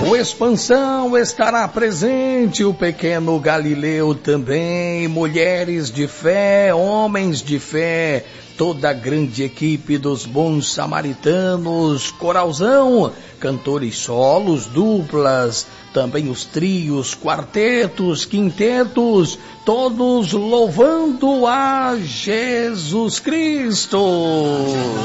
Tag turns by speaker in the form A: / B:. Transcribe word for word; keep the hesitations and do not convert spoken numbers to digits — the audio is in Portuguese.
A: O Expansão estará presente, o Pequeno Galileu também, mulheres de fé, homens de fé, toda a grande equipe dos Bons Samaritanos, coralzão, cantores solos, duplas, também os trios, quartetos, quintetos, todos louvando a Jesus Cristo.